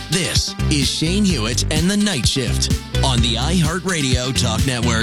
This is Shane Hewitt and the Night Shift on the iHeartRadio Talk Network.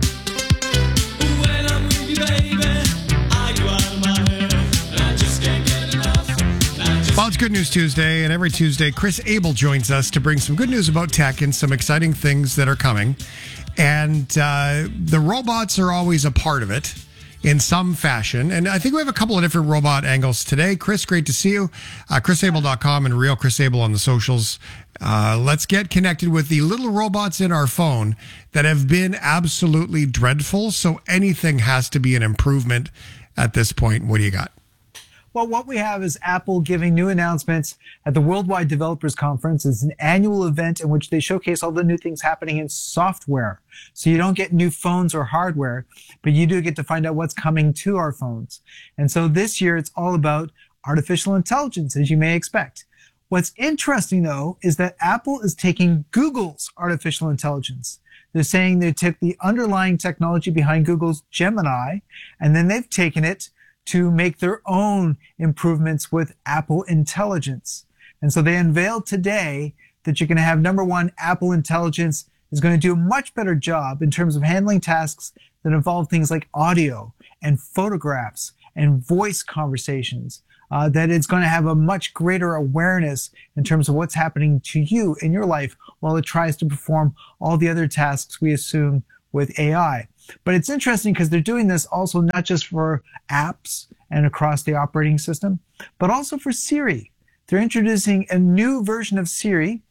When I'm with you, baby, I go out of my head, and I just can't get enough. Well, it's Good News Tuesday, and every Tuesday, Chris Abel joins us to bring some good news about tech and some exciting things that are coming. And the robots are always a part of it in some fashion. And I think we have a couple of different robot angles today. Chris, great to see you. ChrisAbel.com and Real Chris Abel on the socials. Let's get connected with the little robots in our phone that have been absolutely dreadful. So anything has to be an improvement at this point. What do you got? Well, what we have is Apple giving new announcements at the Worldwide Developers Conference. It's an annual event in which they showcase all the new things happening in software. So you don't get new phones or hardware, but you do get to find out what's coming to our phones. And so this year it's all about artificial intelligence, as you may expect. What's interesting, though, is that Apple is taking Google's artificial intelligence. They're saying they took the underlying technology behind Google's Gemini, and then they've taken it to make their own improvements with Apple Intelligence. And so they unveiled today that you're going to have, number one, Apple Intelligence is going to do a much better job in terms of handling tasks that involve things like audio and photographs and voice conversations. That it's going to have a much greater awareness in terms of what's happening to you in your life while it tries to perform all the other tasks we assume with AI. But it's interesting because they're doing this also not just for apps and across the operating system, but also for Siri. They're introducing a new version of Siri,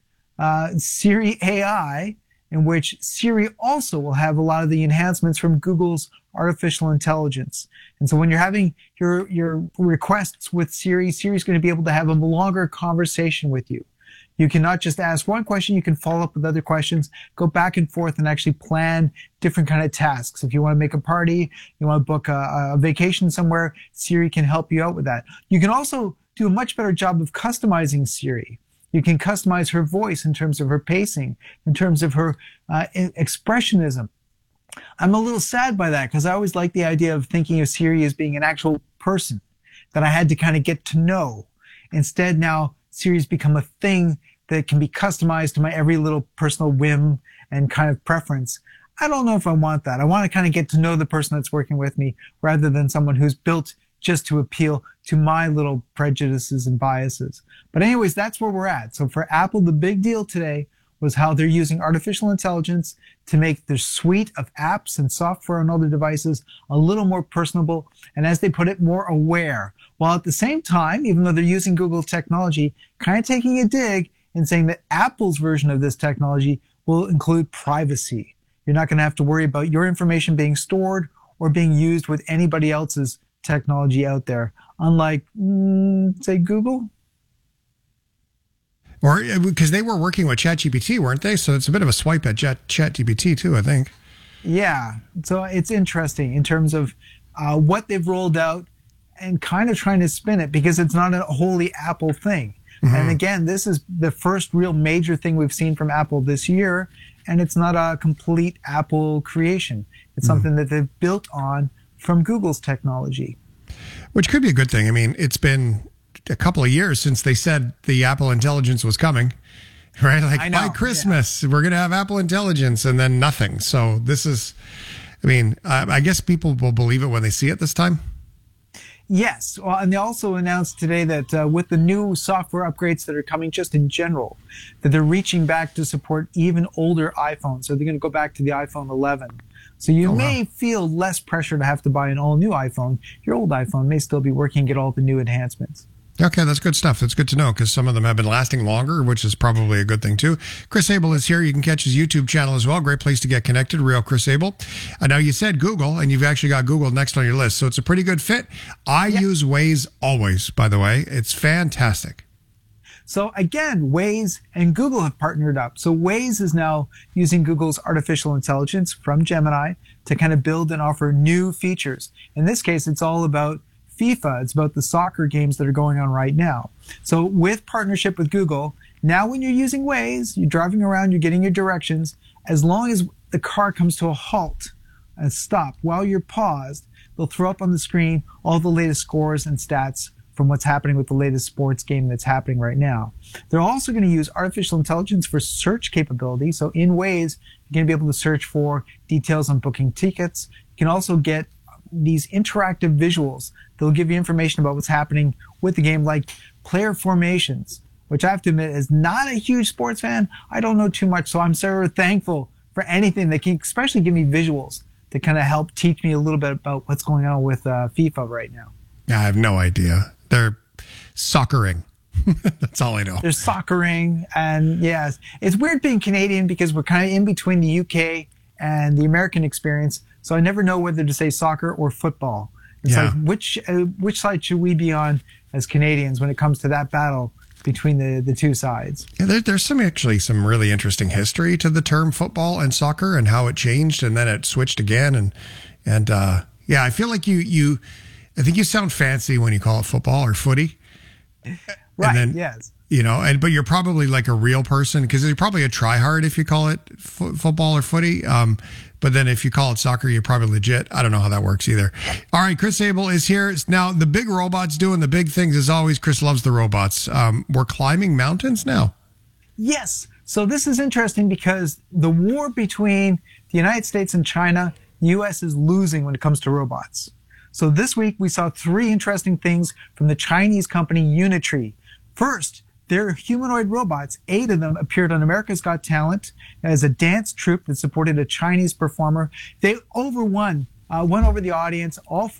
Siri AI, in which Siri also will have a lot of the enhancements from Google's artificial intelligence. And so when you're having your requests with Siri, Siri's going to be able to have a longer conversation with you. You can not just ask one question, you can follow up with other questions, go back and forth and actually plan different kind of tasks. If you want to make a party, you want to book a vacation somewhere, Siri can help you out with that. You can also do a much better job of customizing Siri. You can customize her voice in terms of her pacing, in terms of her expressionism. I'm a little sad by that because I always like the idea of thinking of Siri as being an actual person that I had to kind of get to know. Instead, now Siri's become a thing that can be customized to my every little personal whim and kind of preference. I don't know if I want that. I want to kind of get to know the person that's working with me rather than someone who's built just to appeal to my little prejudices and biases. But anyways, that's where we're at. So for Apple, the big deal today was how they're using artificial intelligence to make their suite of apps and software on all their devices a little more personable, and as they put it, more aware, while at the same time, even though they're using Google technology, kind of taking a dig and saying that Apple's version of this technology will include privacy. You're not going to have to worry about your information being stored or being used with anybody else's technology out there, unlike, say, Google. Or because they were working with ChatGPT, weren't they? So it's a bit of a swipe at ChatGPT too, I think. Yeah. So it's interesting in terms of what they've rolled out and kind of trying to spin it because it's not a wholly Apple thing. Mm-hmm. And again, this is the first real major thing we've seen from Apple this year, and it's not a complete Apple creation. It's something that they've built on from Google's technology. Which could be a good thing. I mean, it's been a couple of years since they said the Apple Intelligence was coming, right? Like by Christmas, we're going to have Apple Intelligence and then nothing. So this is, I mean, I guess people will believe it when they see it this time. Yes. Well, and they also announced today that with the new software upgrades that are coming just in general, that they're reaching back to support even older iPhones. So they're going to go back to the iPhone 11. So you may feel less pressure to have to buy an all-new iPhone. Your old iPhone may still be working and get all the new enhancements. Okay, that's good stuff. That's good to know because some of them have been lasting longer, which is probably a good thing too. Chris Abel is here. You can catch his YouTube channel as well. Great place to get connected, Real Chris Abel. Now, you said Google, and you've actually got Google next on your list, so it's a pretty good fit. I use Waze always, by the way. It's fantastic. So again, Waze and Google have partnered up. So Waze is now using Google's artificial intelligence from Gemini to kind of build and offer new features. In this case, it's all about FIFA. It's about the soccer games that are going on right now. So with partnership with Google, now when you're using Waze, you're driving around, you're getting your directions, as long as the car comes to a halt and stop while you're paused, they'll throw up on the screen all the latest scores and stats from what's happening with the latest sports game that's happening right now. They're also going to use artificial intelligence for search capability. So in Waze, you're going to be able to search for details on booking tickets. You can also get these interactive visuals that will give you information about what's happening with the game, like player formations, which I have to admit is not a huge sports fan. I don't know too much, so I'm so thankful for anything that can especially give me visuals to kind of help teach me a little bit about what's going on with FIFA right now. Yeah, I have no idea. They're soccering. That's all I know. There's soccering, and yes, it's weird being Canadian because we're kind of in between the UK and the American experience. So I never know whether to say soccer or football. It's like which side should we be on as Canadians when it comes to that battle between the two sides? Yeah, there's some really interesting history to the term football and soccer and how it changed and then it switched again. And I feel like I think you sound fancy when you call it football or footy. Right. Then, yes. But you're probably like a real person because you're probably a tryhard if you call it football or footy. But then if you call it soccer, you're probably legit. I don't know how that works either. All right, Chris Abel is here. Now, the big robots doing the big things. As always, Chris loves the robots. We're climbing mountains now. Yes. So this is interesting because the war between the United States and China, the U.S. is losing when it comes to robots. So this week, we saw 3 interesting things from the Chinese company Unitree. First, their humanoid robots, 8 of them, appeared on America's Got Talent as a dance troupe that supported a Chinese performer. They won over the audience. All